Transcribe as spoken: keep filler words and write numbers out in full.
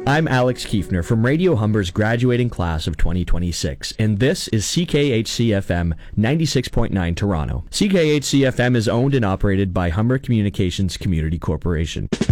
I'm Alex Kiefner from Radio Humber's graduating class of twenty twenty-six, and this is C K H C F M ninety-six point nine Toronto. C K H C F M is owned and operated by Humber Communications Community Corporation.